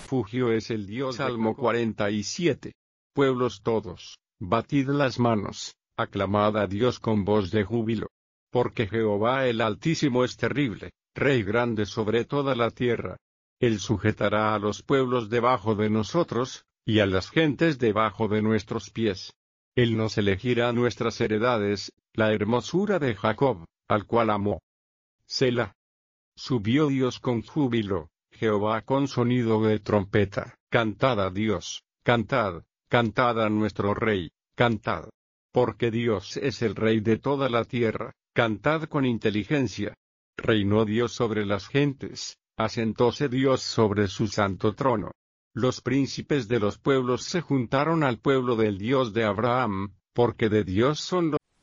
refugio es el Dios. Salmo 47. Pueblos todos, batid las manos, aclamad a Dios con voz de júbilo. Porque Jehová el Altísimo es terrible, Rey grande sobre toda la tierra. Él sujetará a los pueblos debajo de nosotros, y a las gentes debajo de nuestros pies. Él nos elegirá nuestras heredades, la hermosura de Jacob, al cual amó. Selah. Subió Dios con júbilo, Jehová con sonido de trompeta. Cantad a Dios, cantad, cantad a nuestro Rey, cantad. Porque Dios es el Rey de toda la tierra, cantad con inteligencia. Reinó Dios sobre las gentes, asentóse Dios sobre su santo trono. Los príncipes de los pueblos se juntaron al pueblo del Dios de Abraham, porque de Dios son los